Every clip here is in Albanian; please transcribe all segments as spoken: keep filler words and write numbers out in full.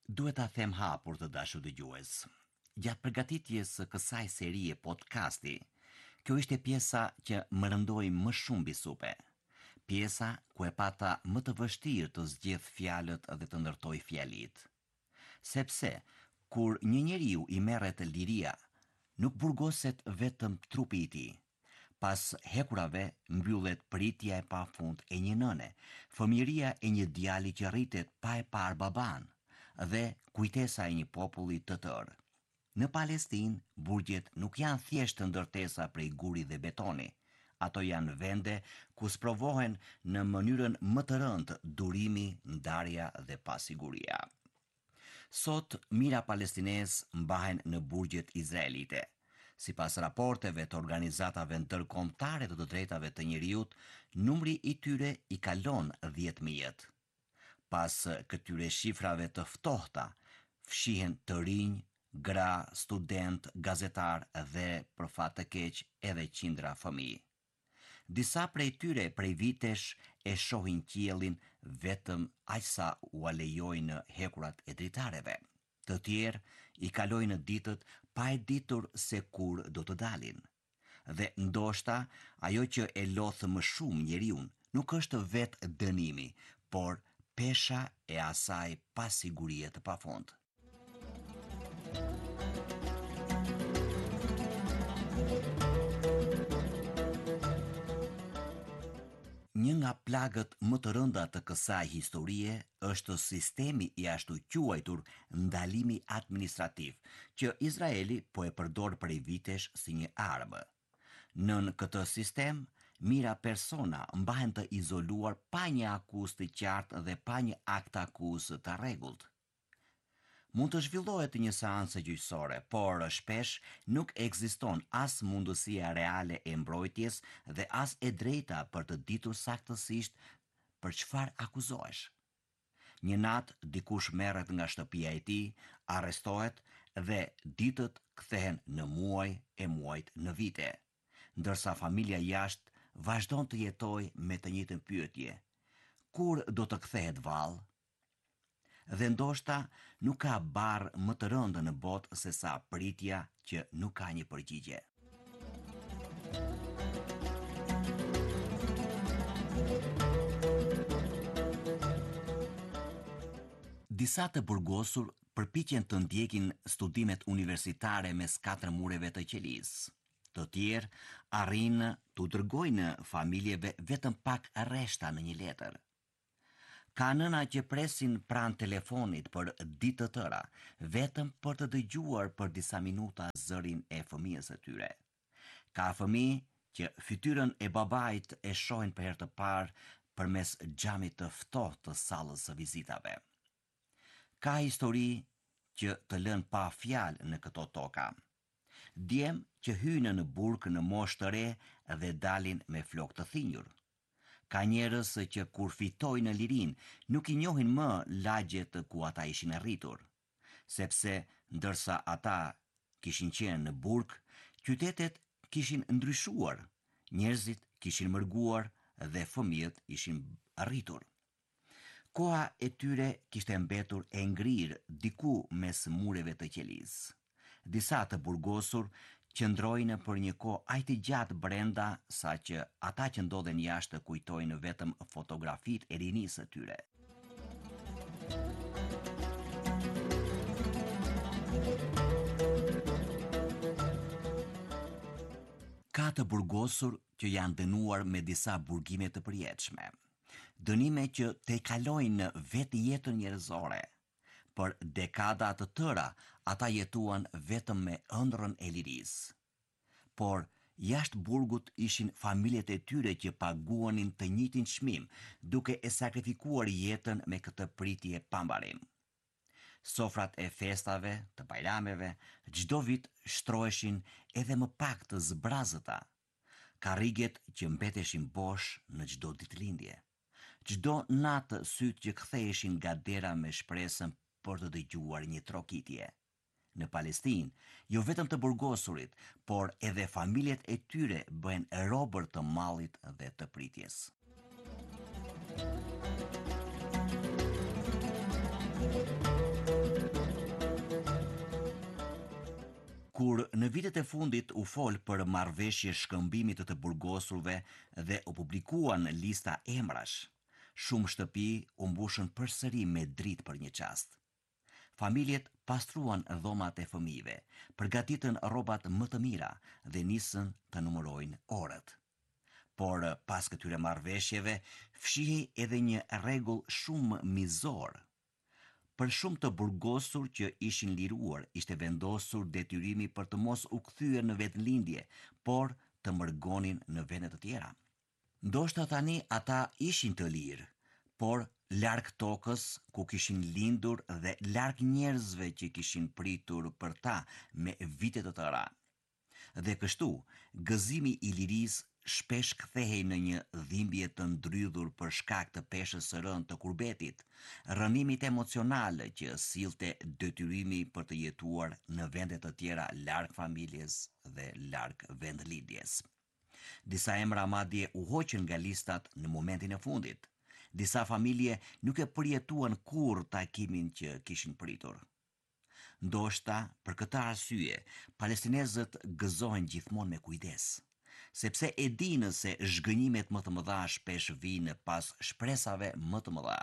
Duhet ta them hapur të dashur dëgjues. Gjatë përgatitjes së kësaj serie podcasti, kjo ishte pjesa që më rëndoi më shumë mbi supe. Pjesa ku e pata më të vështirë të zgjedh fjalët dhe të ndërtoj fjalit. Sepse kur një njeriu i merret liria, nuk burgoset vetëm trupi i tij. Pas hekurave mbyllet pritja e pafund e një nëne, fëmijëria e një djali që rritet pa e parë baban dhe kujtesa e një populli të tërë. Në Palestinë, burgjet nuk janë thjesht ndërtesa prej guri dhe betoni. Ato janë vende ku sprovohen në mënyrën më të rëndë durimi, ndarja dhe pasiguria. Sot, mira palestines mbahen në burgjet izraelite. Sipas raporteve të organizatave ndërkombëtare të të drejtave të njeriut, numri i tyre i kalon dhjetë mijë. Pas këtyre shifrave të ftohta, fshihen të rinj, gra, student, gazetar dhe për fat të keq edhe qindra fëmijë. Disa prej tyre prej vitesh e shohin qiellin vetëm aq sa u alejojnë hekurat e dritareve. Të tjerë i kalojnë ditët pa e ditur se kur do të dalin. Dhe ndoshta ajo që e lodh më shumë njeriun nuk është vetë dënimi, por pesha e asaj pasigurie të pafund. Një nga plagët më të rënda të kësaj historie është sistemi i ashtu quajtur ndalimi administrativ, që Izraeli po e përdor prej vitesh si një armë. Nën këtë sistem, mira persona mbahen të izoluar pa një akuzë të qartë dhe pa një akt akuzë të rregullt. Mund të zhvillohet një seancë gjyqësore, por shpesh nuk ekziston as mundësia reale e mbrojtjes dhe as e drejta për të ditur saktësisht për çfarë akuzohesh. Një natë dikush merret nga shtëpia e tij, arrestohet dhe ditët kthehen në muaj e muajt në vite, ndërsa familja jashtë vazhdon të jetojë me të njëjtën pyetje: kur do të kthehet vallë? Dhe ndoshta nuk ka barë më të rëndë në botë se sa pritja që nuk ka një përgjigje. Disa të burgosur përpiqen të ndjekin studimet universitare mes katër mureve të qelisë. Të tjerë arrin të dërgojnë familjeve vetëm pak rreshta në një letër. Ka nëna që presin pranë telefonit për ditë të tëra, vetëm për të dëgjuar për disa minuta zërin e fëmijës së tyre. Ka fëmijë që fytyrën e babait e shohin për herë të parë përmes xhamit të ftohtë të sallës së vizitave. Ka histori që të lën pa fjalë në këto toka. Djem që hyjnë në burg në moshë të re dhe dalin me flokë të thinjur. Ka njerëz që kur fitojnë lirin nuk i njohin më lagjet ku ata ishin arritur, sepse ndërsa ata kishin qenë në burg, qytetet kishin ndryshuar, njerëzit kishin mërguar dhe fëmijët ishin arritur. Koha e tyre kishte mbetur e ngrirë diku mes mureve të qelisë. Disa të burgosur qëndrojnë për një kohë aq të gjatë brenda sa që ata që ndodhen jashtë kujtojnë vetëm fotografitë e rinisë së tyre. Ka të burgosur që janë dënuar me disa burgime të përjetshme. Dënime që te kalojnë vetë jetën njerëzore. Për dekada të tëra, ata jetuan vetëm me ëndrrën e lirisë. Por jashtë burgut ishin familjet e tyre që paguanin të njëjtin çmim, duke e sakrifikuar jetën me këtë pritje pambarim. Sofrat e festave, të bajrameve, çdo vit shtroheshin edhe më pak të zbrazëta. Karriget që mbeteshin bosh në çdo ditëlindje. Çdo natë sytë që ktheheshin nga dera me shpresën për të dëgjuar një trokitje. Në Palestinë, jo vetëm të burgosurit, por edhe familjet e tyre bëhen robër të mallit dhe të pritjes. Kur në vitet e fundit u fol për marrëveshje shkëmbimit të burgosurve dhe u publikuan lista emrash, shumë shtëpi u mbushën përsëri me dritë për një çast. Familjet pastruan dhomat e fëmijëve, përgatitën rrobat më të mira dhe nisën të numërojnë orët. Por pas këtyre marrëveshjeve, fshihej edhe një rregull shumë mizor. Për shumë të burgosur që ishin liruar, ishte vendosur detyrimi për të mos u kthyer në vetëlindje, por të mërgonin në vende të tjera. Ndoshta tani ata ishin të lirë, por larg tokës ku kishin lindur dhe larg njerëzve që kishin pritur për ta me vite të tëra. Dhe kështu, gëzimi i lirisë shpesh kthehej në një dhimbje të ndrydhur për shkak të peshës së rënd të kurbetit, rënimit emocional që sillte detyrimi për të jetuar në vende të tjera larg familjes dhe larg vendlindjes. Disa emra madje u hoqën nga listat në momentin e fundit. Disa familje nuk e përjetuan kurrë takimin që kishin pritur. Ndoshta, për këtë arsye, palestinezët gëzohen gjithmonë me kujdes, sepse e dinë se zhgënjimet më të mëdha shpesh vijnë pas shpresave më të mëdha.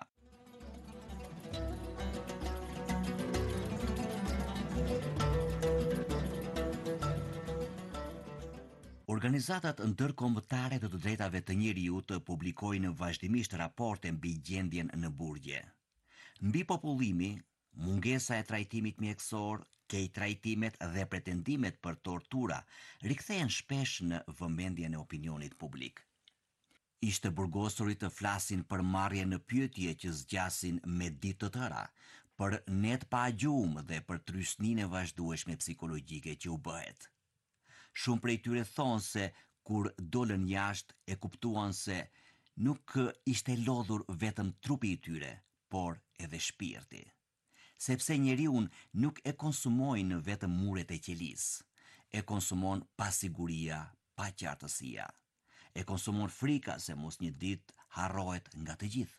Organizatat ndërkombëtare të të drejtave të njeriut publikojnë vazhdimisht raporte mbi gjendjen në burgje. Mbi popullimi, mungesa e trajtimit mjekësor, keq trajtimet dhe pretendimet për tortura rikthehen shpesh në vëmendjen e opinionit publik. Ishte burgosurit të flasin për marrje në pyetje që zgjasin me ditë të tëra, për net pa gjumë dhe për trysninë e vazhdueshme psikologjike që u bëhet. Shumë prej tyre thonë se kur dolën jashtë e kuptuan se nuk ishte lodhur vetëm trupi i tyre, por edhe shpirti. Sepse njeriu nuk e konsumojnë vetëm muret e qelisë, e konsumon pasiguria, pa qartësia. E konsumon frika se mos një ditë harrohet nga të gjithë.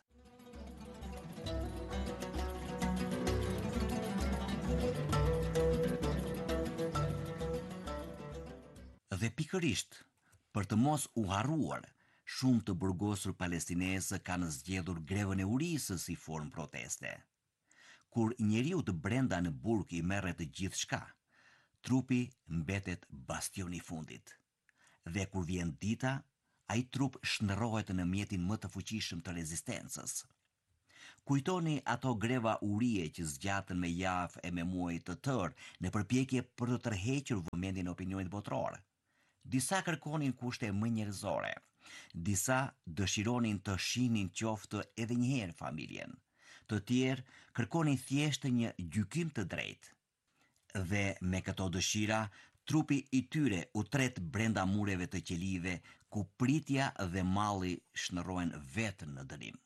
Dhe pikërisht, për të mos u harruar, shumë të burgosur palestinezë kanë zgjedhur grevën e urisë si formë proteste. Kur njeriu të brenda në burg i merret të gjithçka, trupi mbetet bastioni i fundit. Dhe kur vjen dita, ai trup shndërrohet në mjetin më të fuqishëm të rezistencës. Kujtoni ato greva urie që zgjatën me javë e me muaj të tërë në përpjekje për të tërhequr vëmendjen e opinionit botror. Disa kërkonin kushte më njerëzore, disa dëshironin të shihnin qoftë edhe një herë familjen, të tjerë kërkonin thjesht një gjykim të drejtë. Dhe me këto dëshira, trupi i tyre u tret brenda mureve të qelive, ku pritja dhe malli shndërrohen vetë në dënim.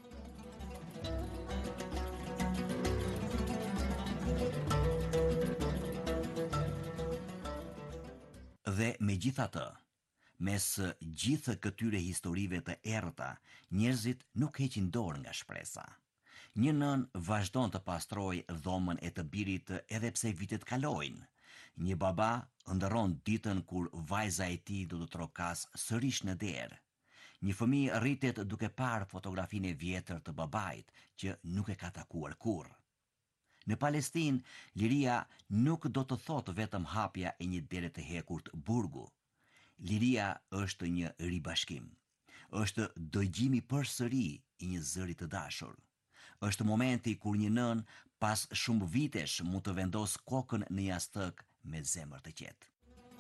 Dhe me gjitha të, mes gjithë këtyre historive të errëta, njerëzit nuk heqin dorë nga shpresa. Një nën vazhdon të pastroj dhomën e të birit edhe pse vitet kalojnë. Një baba ndërron ditën kur vajza e tij do të trokas sërish në derë. Një fëmijë rritet duke parë fotografinë e vjetër të babait që nuk e ka takuar kurrë. Në Palestinë, liria nuk do të thotë vetëm hapja e një dere të hekurt burgu. Liria është një ribashkim. Është dëgjimi përsëri i një zëri të dashur. Është momenti kur një nën pas shumë vitesh mund të vendos kokën në jastëk me zemër të qetë.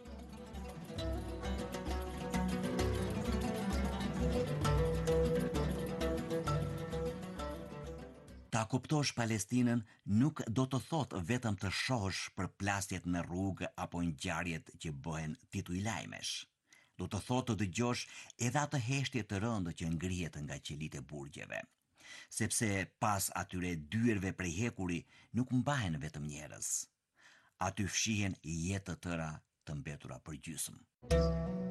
Ta kuptosh Palestinën nuk do të thotë vetëm të shohësh përplasjet në rrugë apo ngjarjet që bëhen titull lajmesh. Do të thotë të dëgjosh edhe atë heshtje të rëndë që ngrihet nga qelitë e burgjeve. Sepse pas atyre dyerve prej hekuri nuk mbahen vetëm njerëz. Aty fshihen jetë të tëra të mbetura për gjysmë.